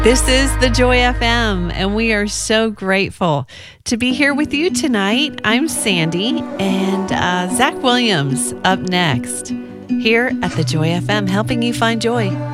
This is the Joy FM, and we are so grateful to be here with you tonight. I'm Sandy, and Zach Williams up next here at the Joy FM, helping you find joy.